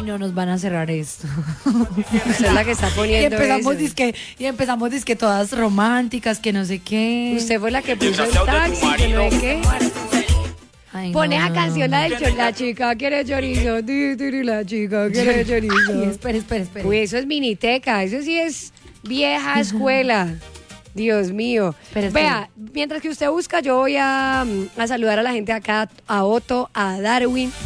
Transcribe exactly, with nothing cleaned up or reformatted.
Ay, no nos van a cerrar esto. Usted es la que está Y poniendo empezamos eso. disque, y empezamos disque todas románticas, que no sé qué. Usted fue la que puso el taxi, que no sé qué. Ay, no, Pone no, a no, canción no. la del chorizo. La chica quiere chorizo. Ti, ti, ti, La chica quiere chorizo. Ay, espere, espere, espere. Uy, eso es miniteca. Eso sí es vieja escuela. Dios mío. Espere, espere. Vea, mientras que usted busca, yo voy a, a saludar a la gente acá, a Otto, a Darwin.